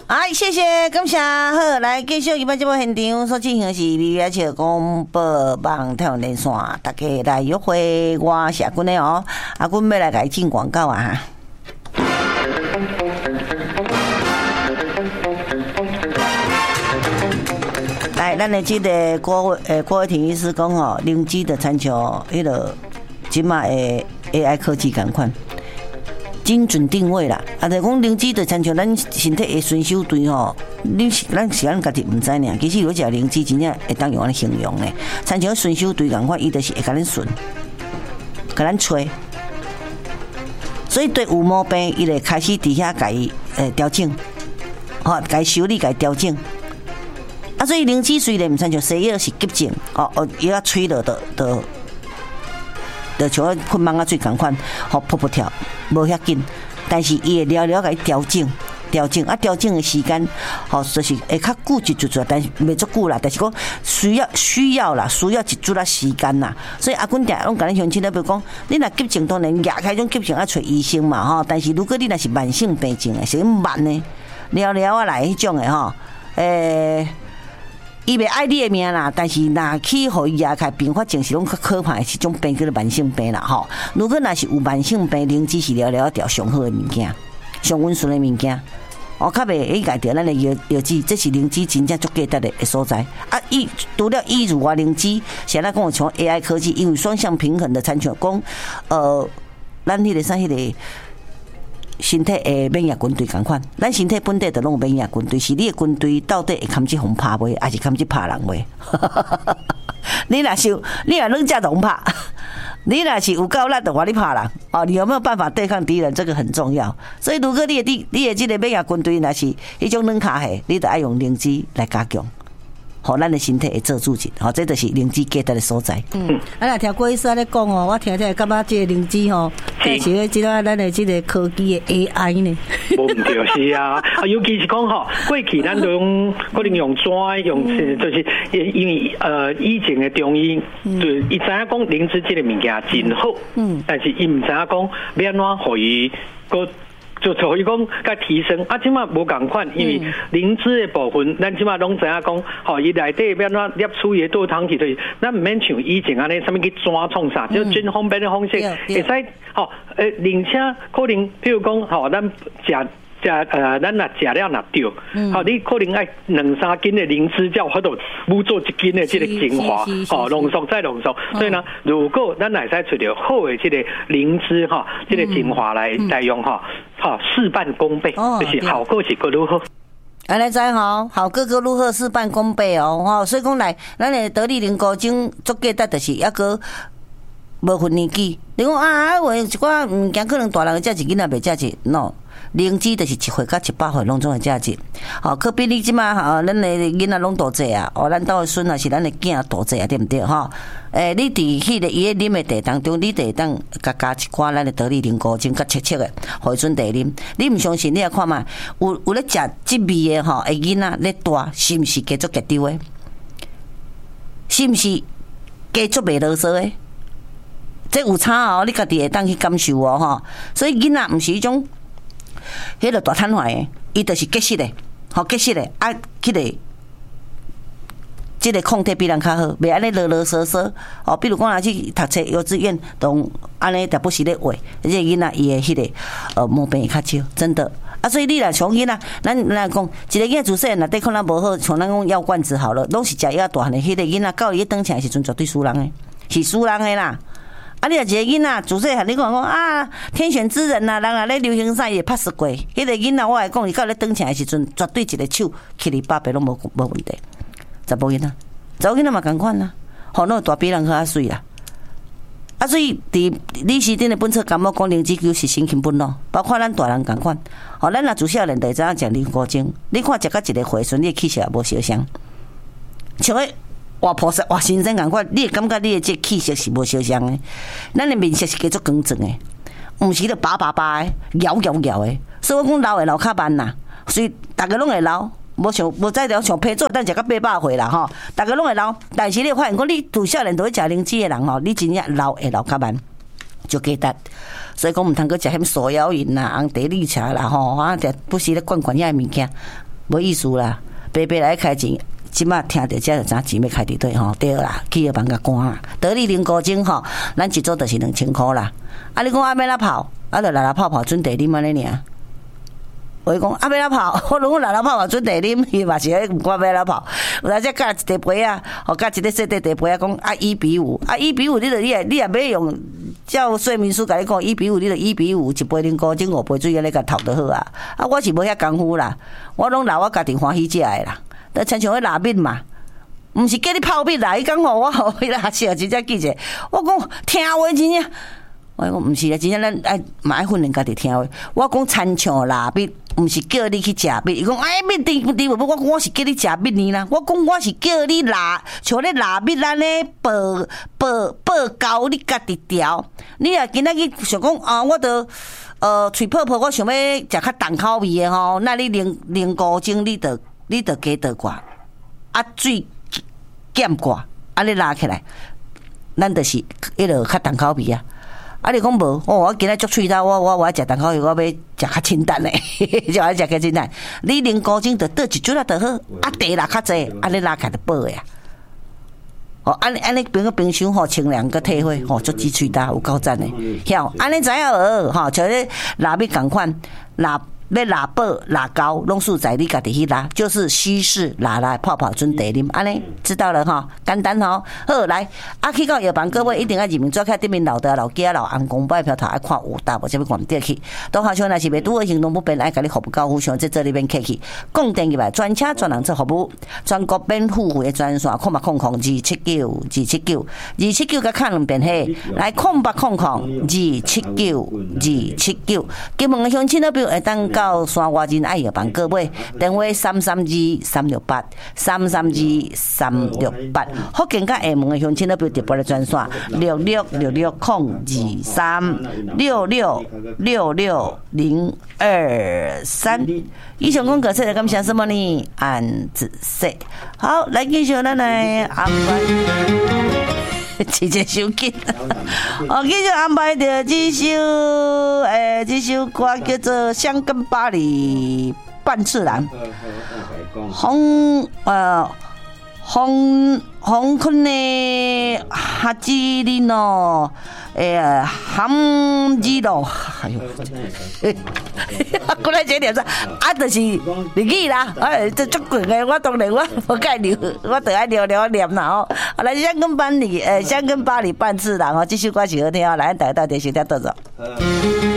哎，谢谢，感谢。好，来继续今摆节目现场所进行的是李亚笑广播网太阳连线，大家来约会，我是阿君的哦。阿君要来给进广告啊！来，咱的这个郭伟庭医师讲哦，灵机的参照迄个即马的 AI 科技同款。精准定位啦，啊，就讲灵芝就参照咱身体的顺手对吼，咱是咱家己唔知呢。其实有食灵芝真正会当用安尼形容呢，参照顺手对共款，伊就是会甲咱顺，甲咱吹。所以对有毛病，伊就开始伫遐甲伊调整，吼，甲伊修理，甲伊调整。啊，所以灵芝虽然唔参照西药是急症，伊要吹落就像困梦啊水同款，吼噗噗跳，无遐紧，但是伊会了甲伊调整的时间，吼就是会较久一阵，但是袂足久啦，但是讲需要一阵啊时间啦。所以阿君定拢甲咱乡亲咧，比如讲，你若急症当然压开种急症要找医生嘛，吼。但是如果你若是慢性病症的，是慢的，了啊来迄种的吼，伊袂爱你的命啦，但是若去互伊压开并发症是拢较可怕的一种病，叫做慢性病啦吼。如果若是有慢性病，灵芝是了调上好的物件，上温顺的物件，较袂会改掉咱的药剂，这是灵芝真正足价值的所在。啊，除了医乳啊，灵芝现在跟我从 AI 科技，因为双向平衡的参照讲，咱迄个啥迄个。身体的免疫军队同款，咱身体本地就拢有免疫军队，是你的军队到底会堪这互拍袂，还是堪这拍人袂？你若软架拢拍，你若是有够力的话，你拍人哦，你有没有办法对抗敌人？这个很重要。所以如果你的这个免疫军队若是迄种软脚的，你就爱用灵芝来加强。互咱的身体会做主人，吼，这就是灵芝价值的所在。若听郭医生咧讲哦，我听感觉这个灵芝吼，这是咧即个咱的这个科技的 AI 呢。 无毋对是啊，尤其是讲吼，过去咱都用可能用纸用，就是因为以前的中医，就伊知影讲灵芝这个物件真好，但是伊毋知影讲要安怎互伊个。就所以讲，甲提升啊，即马无共款，因为灵芝的部分，咱即马拢知影讲，吼，伊内底要怎摄取伊倒汤去，就是咱毋免像以前安尼，啥物去抓创啥，就真方便的方式，会使吼，而且可能，譬如讲，吼，咱食。咱若食了若对，好，你可能爱2-3斤的灵芝，才有法度补做1斤的这个精华，哦，浓缩再浓缩。所以呢，如果咱来使找到好的这个灵芝哈，这个精华来用哈，好事半功倍，就是效果是够如何。 安尼知吼，好哥哥如何事半功倍哦，吼，所以讲来，咱的得力灵菇精足价值就是抑个无分年纪。你讲啊，我一寡物件可能大人会食，囡仔袂食一喏。灵芝就是1岁到100岁拢总会食一，好，可比你即马咱的囡仔拢大济啊，咱兜的孙也是咱的囝大济啊，对毋对吼？你伫迄个伊啉的茶当中，你就会当加一寡咱的得力灵菇精，较切切的，互伊准茶啉。你毋相信，你来看嘛，有咧食即味的吼，的囡仔咧大，是毋是加足结丢的？是毋是加足袂啰嗦的？这有差哦，你家己会当去感受哦吼。所以囡仔毋是迄种。迄个大瘫痪的，伊就是结实的，好结实的啊，迄个这个控体比人较好，袂安尼啰啰嗦嗦哦。比如讲，若去读册幼稚园，同安尼但不是咧话，这个囡仔伊的迄个毛病会较少，真的啊。所以你若像囡仔，咱来讲，一个囡仔自细若对可能无好，像咱讲药罐子好了，拢是食药大汉的，迄个囡仔到伊长起来时阵绝对输人的，是输人的啦。啊！你若一个囡仔自细汉，你讲啊，天选之人呐，人啊咧流行啥也拍死过。迄个囡仔我来讲，伊到咧长起来的时阵，绝对一个手起哩8倍拢无问题。查甫囡仔，查某囡仔嘛共款啦，吼，拢大比人较水啦。啊，所以伫李时珍的本册感冒讲灵芝就是心情本咯，包括咱大人共款。吼，咱若自少年就会知影食灵菇精，你看食到一个回顺，你的气色也无烧香，像迄。活菩萨、活神仙共款，你会感觉你的这气色是无相像的，咱的面色是加足光泽的，毋是咧拔的、摇的。所以我讲老会老较慢啦，所以大家拢会老，无再了像批做，等食到800岁啦吼，大家拢会老。但是你发现讲，你从少年都会食灵芝的人吼，你真正老会老较慢，就价值。所以讲毋通去食迄么素腰饮啦、红茶绿茶啦吼，不是咧灌遐物件。 无意思啦，白白来开钱。即马听到这就知钱要开伫对吼，对啦，企业办甲关啦。得利林高精吼，咱一组就是2000块啦。啊，你讲要哪泡？啊，就来泡准茶啉安尼尔。我讲要哪泡？我拢来泡准茶啉，伊嘛是咧毋管要哪泡。有来只加一茶杯啊，吼加一个细茶杯啊，讲啊1:5，啊1:5，你也要用照说明书甲你讲1:5，你就1:5，一杯零高精5杯水安尼甲头就好啊。啊，我是无遐功夫啦，我拢留我家己欢喜食的啦。但亲像迄腊面嘛，毋是叫你泡面啦，伊讲吼我互伊啦笑，真正记者，我讲听话真正，我讲毋是啦，真正咱嘛爱训练家己听话。我讲亲像腊面，毋是叫你去食面。伊讲面甜无？我讲我是叫你食面呢啦。我讲我是叫你像咧腊面安尼爆高，你家己调。你若今仔日想讲我着喙泡泡，我想要食较重口味的吼，那你零5钟你着加倒挂，啊水减挂，安尼拉起来，咱就是迄落较重口味啊。啊，你讲无？我今仔足喙头，我食重口味，我要食较清淡的，就爱食较清淡。你零5钟着倒一chút啊，就好。啊，茶啦较济，安尼拉起来就饱呀。哦，安尼冰箱吼清凉个退火，吼足支喙焦，有够赞的。晓，安尼知影无？吼，像咧腊面共款，要拉饱拉高，拢是在你家己去拉，就是稀释拉来泡准茶啉，安尼知道了哈，简单哈。好，来去到药房，各位一定要入面做开对面老的老家老阿公拜票头爱看有答无，这要关掉去。都好像若是袂拄好行动不便，爱甲你服务高互相在这里边客气。讲电入来，专车专人做服务，全国免付费的专线，0800279279，279甲看电话，来0800279279。金门的乡亲那边会当到山外人爱药房各位，电话332-368，332-368。福建甲厦门的乡亲那边直播的专线6666-023。以上讲各色的感谢什么呢？安子色。好，来继续咱来安排。直接收紧，继续安排着这首歌叫做《香根巴黎半次郎》，红坤的哈基里诺，ham基诺，哎呦，过来这点子，就是日语啦，这足贵的，我当然我无介聊，我得爱聊念啦哦。来香根巴黎半次郎哦，这首歌是好听哦，来大家到电视台倒走。